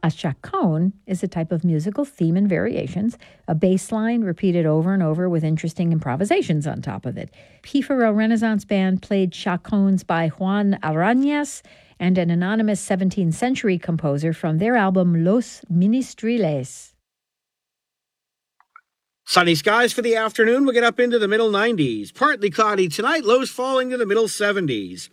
A chaconne is a type of musical theme and variations, a bass line repeated over and over with interesting improvisations on top of it. Pífaro Renaissance Band played chaconnes by Juan Arañas and an anonymous 17th century composer from their album Los Ministriles. Sunny skies for the afternoon. We'll get up into the middle 90s. Partly cloudy tonight, lows falling to the middle 70s.